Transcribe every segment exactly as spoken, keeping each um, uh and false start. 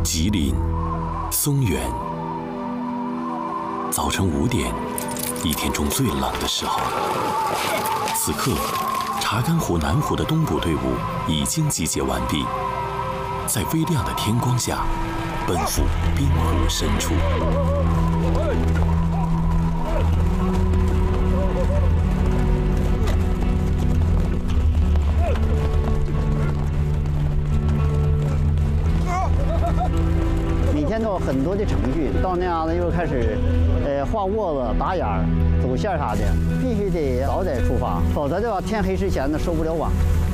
吉林、松原，早晨五点，一天中最冷的时候。此刻，查干湖南湖的东部队伍已经集结完毕，在微亮的天光下，奔赴冰湖深处。 每天都有很多的程序，到那样子又开始，呃，画窝子、打眼儿、走线啥的，必须得早点出发，否则的话，天黑之前呢收不了网。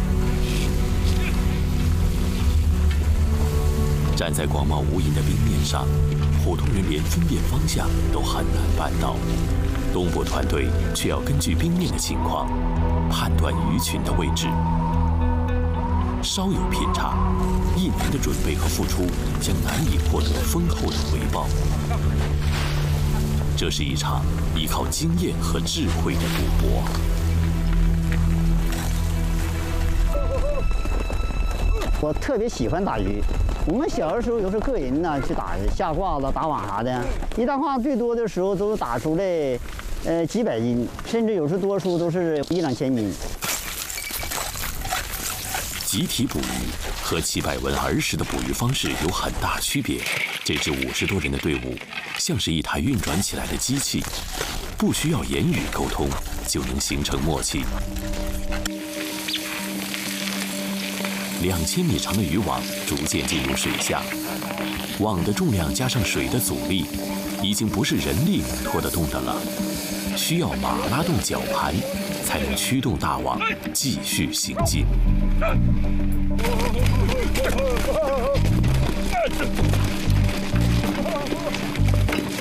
站在广袤无垠的冰面上，普通人连分辨方向都很难办到，东部团队却要根据冰面的情况判断鱼群的位置。稍有偏差，一年的准备和付出将难以获得丰厚的回报。这是一场依靠经验和智慧的赌博。 我特别喜欢打鱼。我们小的时候有时候个人呢去打下褂子、打网啥的，一大褂最多的时候都打出来，呃几百斤，甚至有时多数都是一两千斤。 集体捕鱼和齐百文儿时的捕鱼方式有很大区别。这支五十多人的队伍像是一台运转起来的机器，不需要言语沟通就能形成默契。两千米长的渔网逐渐进入水下，网的重量加上水的阻力，已经不是人力拖得动的了，需要马拉动绞盘才能驱动大网继续行进。